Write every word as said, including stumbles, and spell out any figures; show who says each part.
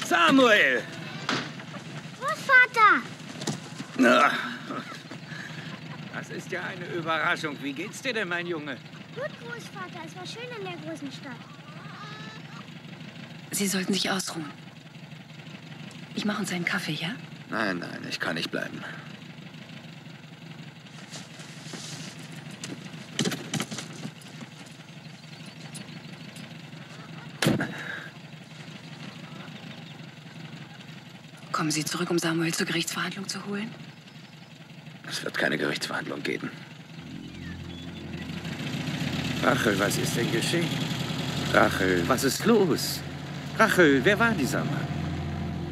Speaker 1: Samuel!
Speaker 2: Großvater!
Speaker 1: Na, das ist ja eine Überraschung. Wie geht's dir denn, mein Junge?
Speaker 2: Gut, Großvater. Es war schön in der großen Stadt.
Speaker 3: Sie sollten sich ausruhen. Ich mache uns einen Kaffee, ja?
Speaker 4: Nein, nein, ich kann nicht bleiben.
Speaker 3: Kommen Sie zurück, um Samuel zur Gerichtsverhandlung zu holen?
Speaker 4: Es wird keine Gerichtsverhandlung geben.
Speaker 1: Rachel, was ist denn geschehen? Rachel, was ist los? Rachel, wer war dieser Mann?